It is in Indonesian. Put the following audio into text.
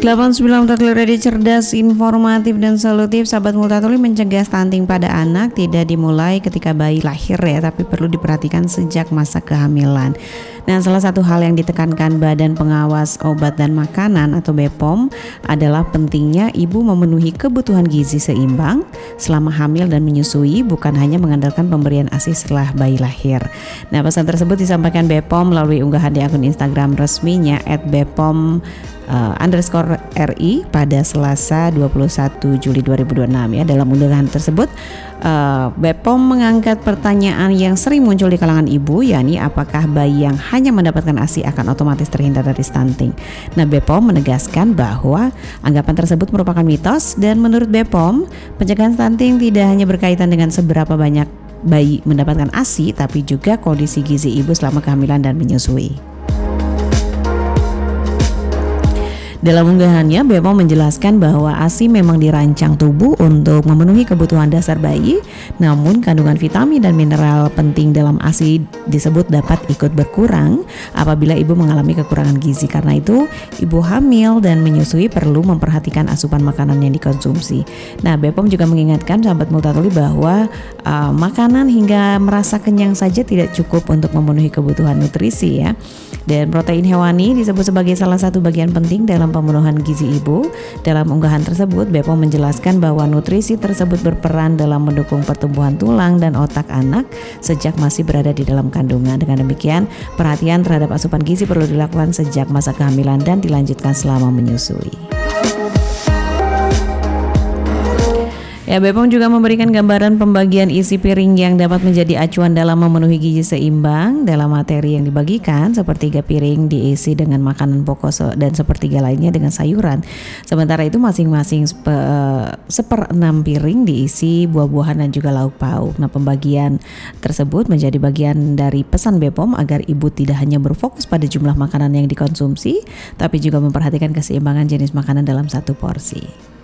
89 Multatuli Radio cerdas, informatif dan solutif. Sahabat Multatuli, mencegah stunting pada anak tidak dimulai ketika bayi lahir ya, tapi perlu diperhatikan sejak masa kehamilan. Nah, salah satu hal yang ditekankan Badan Pengawas Obat dan Makanan atau BPOM adalah pentingnya ibu memenuhi kebutuhan gizi seimbang selama hamil dan menyusui, bukan hanya mengandalkan pemberian ASI setelah bayi lahir. Nah, pesan tersebut disampaikan BPOM melalui unggahan di akun Instagram resminya @bpom_RI pada Selasa 21 Juli 2026 ya. Dalam unggahan tersebut BPOM mengangkat pertanyaan yang sering muncul di kalangan ibu, yakni apakah bayi yang hanya mendapatkan ASI akan otomatis terhindar dari stunting. Nah, BPOM menegaskan bahwa anggapan tersebut merupakan mitos, dan menurut BPOM pencegahan stunting tidak hanya berkaitan dengan seberapa banyak bayi mendapatkan ASI, tapi juga kondisi gizi ibu selama kehamilan dan menyusui. Dalam unggahannya, BPOM menjelaskan bahwa ASI memang dirancang tubuh untuk memenuhi kebutuhan dasar bayi, namun kandungan vitamin dan mineral penting dalam ASI disebut dapat ikut berkurang apabila ibu mengalami kekurangan gizi. Karena itu, ibu hamil dan menyusui perlu memperhatikan asupan makanan yang dikonsumsi. Nah, BPOM juga mengingatkan sahabat Multatuli bahwa makanan hingga merasa kenyang saja tidak cukup untuk memenuhi kebutuhan nutrisi ya. Dan protein hewani disebut sebagai salah satu bagian penting dalam pemenuhan gizi ibu. Dalam unggahan tersebut, BPOM menjelaskan bahwa nutrisi tersebut berperan dalam mendukung pertumbuhan tulang dan otak anak sejak masih berada di dalam kandungan. Dengan demikian, perhatian terhadap asupan gizi perlu dilakukan sejak masa kehamilan dan dilanjutkan selama menyusui. Ya, BPOM juga memberikan gambaran pembagian isi piring yang dapat menjadi acuan dalam memenuhi gizi seimbang. Dalam materi yang dibagikan, sepertiga piring diisi dengan makanan pokok dan sepertiga lainnya dengan sayuran. Sementara itu masing-masing seperenam piring diisi buah-buahan dan juga lauk pauk. Nah, pembagian tersebut menjadi bagian dari pesan BPOM agar ibu tidak hanya berfokus pada jumlah makanan yang dikonsumsi, tapi juga memperhatikan keseimbangan jenis makanan dalam satu porsi.